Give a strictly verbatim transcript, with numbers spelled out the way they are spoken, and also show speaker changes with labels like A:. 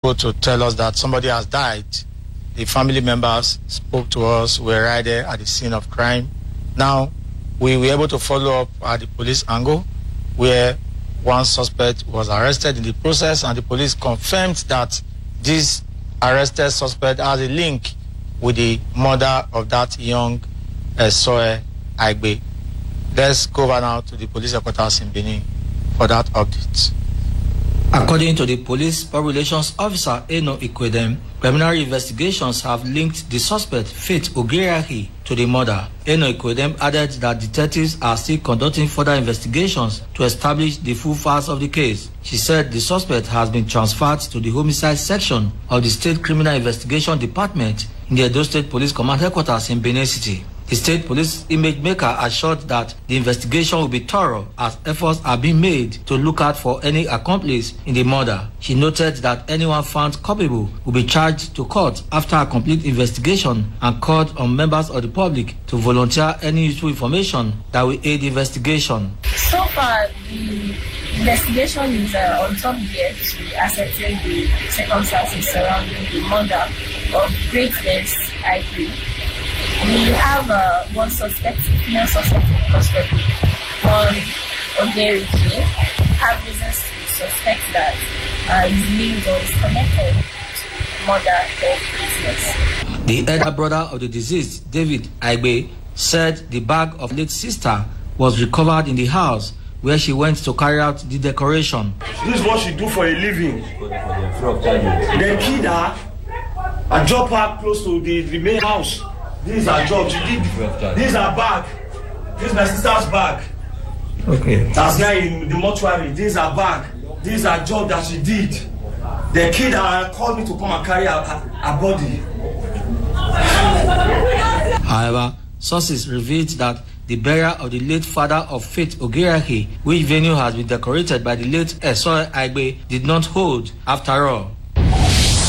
A: able to tell us that somebody has died. The family members spoke to us. We were right there at the scene of crime. Now, we were able to follow up at the police angle where one suspect was arrested in the process, and the police confirmed that this arrested suspect has a link with the mother of that young Esoe Aigbe. Let's go over now to the police headquarters in Benin for that update.
B: According to the police public relations officer Eno Ikwedem, preliminary investigations have linked the suspect Faith Ogiriahi to the murder. Eno Ikwedem added that detectives are still conducting further investigations to establish the full facts of the case. She said the suspect has been transferred to the homicide section of the State Criminal Investigation Department in the Edo State Police Command Headquarters in Benin City. The state police image maker assured that the investigation will be thorough as efforts are being made to look out for any accomplice in the murder. She noted that anyone found culpable will be charged to court after a complete investigation and called on members of the public to volunteer any useful information that will aid the investigation.
C: So far, the investigation is uh, on top gear to ascertain the circumstances surrounding the murder of Greatness Aigbe. We have uh, one suspect, female suspect in custody, one Ogerike, have reasons to suspect that uh, his linked or is connected to murder of business.
B: The elder brother of the deceased, David Aigbe, said the bag of late sister was recovered in the house where she went to carry out the decoration.
D: This is what she do for a living. They killed her and drop her close to the, the main house. This is her job. She did. This is her bag. This is my sister's bag.
B: Okay.
D: That's here in the mortuary. This is her bag. This is her job that she did. They killed her and called me to come and carry her, her, her body.
B: However, sources revealed that the burial of the late father of Faith Ogiriahi, which venue has been decorated by the late Esoe Aigbe, did not hold. After all,